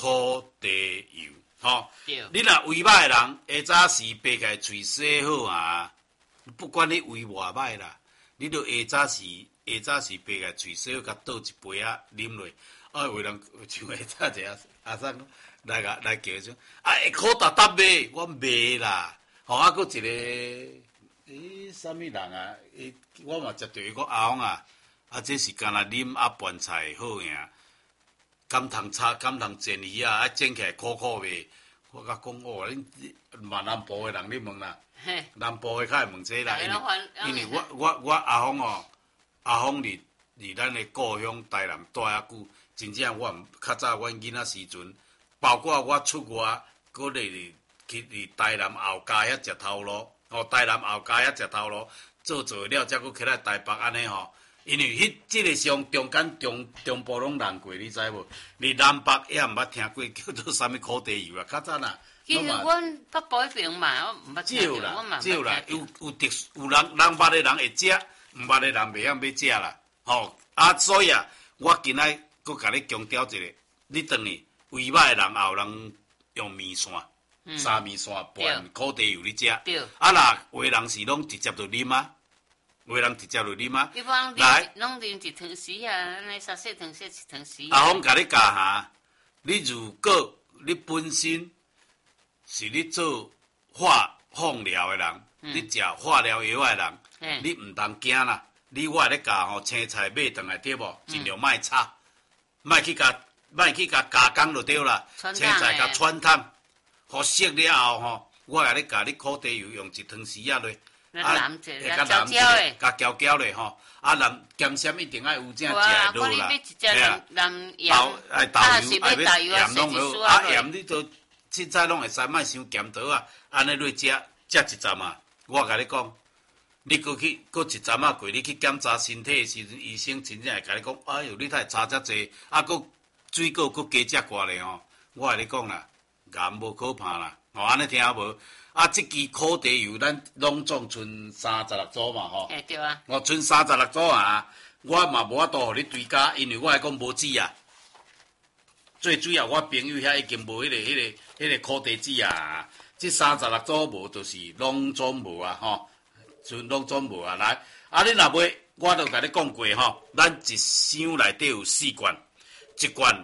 苦茶油，吼。你若胃歹人，下早时爬起喙洗好啊，不管你胃偌歹啦，你著下早时爬起喙洗好，甲倒一杯啊啉落。有人像下早一下阿生来叫说，会苦达达卖，我卖啦。吼，搁一个啥物人啊？我嘛食着伊个阿翁啊，这是干那啉拌菜好呀。敢通炒，敢通煎鱼啊！煎起来苦苦味。我甲讲恁嘛南部的人，你问啦。南部的较会问这啦，因为我阿峰阿峰离咱的故乡台南住遐久，真正我较早阮囡仔时阵，包括我出外，搁去台南后街遐食头路，台南后街遐食头路，做了，才搁起来台北安尼吼。因为即个上中间中部拢人过，你知无？你南北也毋捌听过叫做啥物苦茶油啊？较早啦。 其实阮北部迄边嘛，我毋捌听过，我嘛少啦，有人捌的人会食，毋捌的人袂晓要食啦。吼，所以啊，我今仔搁甲你强调一个，你当去胃歹的人也有人用面线、沙面线拌苦茶油你食。若有的人是拢直接就啉啊。有的人直接就啉啊！ 来，拢啉一汤匙啊，安尼三四汤匙一汤匙。 阿峰甲你教下，你如果你本身是你做放疗的人，你食化疗药的人，你毋通惊啦。我咧教吼，青菜买转来对无？尽量莫炒，莫去甲加工就对啦。青菜甲穿烫，互熟了后吼，我甲你教你苦茶油用一汤匙啊落。 加焦焦的， 加焦焦的吼，人咸鲜一定爱有正食的落啦。 蓝盐， 豆油，盐拢好，盐你都凊彩拢会使，莫伤咸刀啊。安尼落食一站啊，我甲你讲，你搁一站啊过，你去检查身体的时阵，医生真正会甲你讲，哎哟，你太差遮济，搁水果搁加食寡咧吼。我甲你讲啦，盐无可怕啦，安尼听无？这支苦茶油咱拢总剩36组嘛吼。 对啊。 我剩36组啊，我嘛无法度互你追加，因为我来讲无纸啊。最主要我朋友遐已经无迄个苦茶纸啊。这36组无，就是拢总无啊吼，剩拢总无啊。来，你若买，我都甲你讲过吼，咱一箱内底有4罐，一罐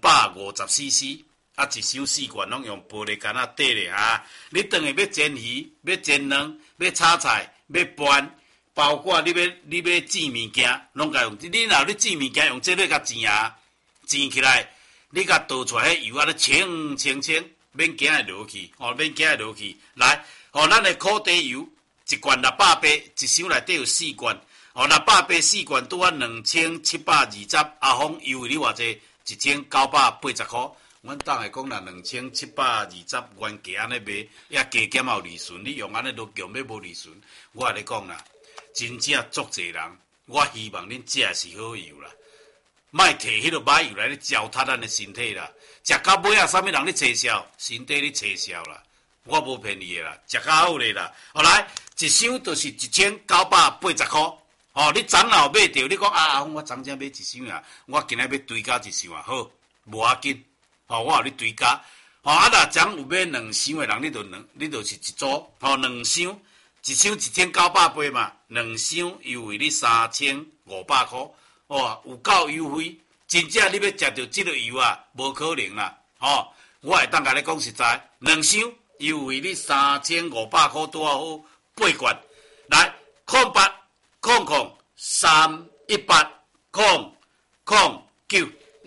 250cc。一箱4罐拢用玻璃罐底咧哈！你当下要煎鱼、要煎卵、要炒菜、要拌，包括你要煎物件，拢甲用。你若你煎物件用这个甲煎啊，煎起来，你甲倒出来迄油咧清，免惊会落去，免惊会落去。来，咱的苦茶油一罐680，一箱内底有4罐，680 4罐拄啊2720，阿峰优惠你偌济？1980块。阮当下讲啦，2720原价安尼卖，也加减有利润。你用安尼都强要无利润，我甲你讲啦，真正足济人，我希望恁食的是好油啦，莫摕迄个歹油来咧糟蹋咱的身体啦。食到尾啊，啥物人咧吹消，身体咧吹消啦。我无骗你的啦，食较好咧啦。来，一箱就是1980块。你昨后买着，你讲我昨天买一箱啊，我今仔要追加一箱啊，好，无要紧。我互你追加，若昨有买2箱的人，你就是一组，2箱，一箱1980嘛，2箱优惠你3500块，有够优惠，真正你要食到这个油啊，无可能啦，我会当甲你讲实在，2箱优惠你3500块拄好8罐，来0800318009。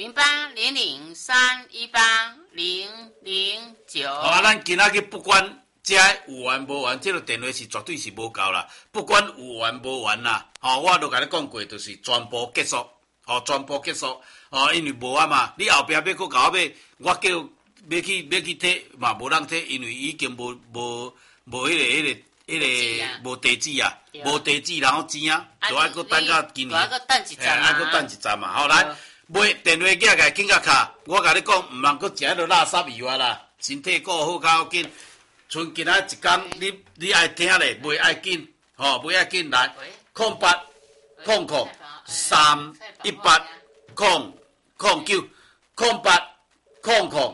0800318009。 咱今仔日不管这有完无完，这个电话是绝对是无够啦。不管有完无完啦，我都甲你讲过，就是全部结束，全部结束。因为无啊嘛，你后壁要搁甲我买，我叫要去摕嘛，无人摕，因为已经无迄个无地址啊，无地址然后钱啊，就爱搁等到今年， 搁等一站啊， 搁等一站嘛。好来。买电话寄来紧甲卡，我甲你讲，毋通搁食迄落垃圾油啊啦，身体顾好较要紧。剩今仔一工，你爱听咧，袂爱紧，袂爱紧来08003180090800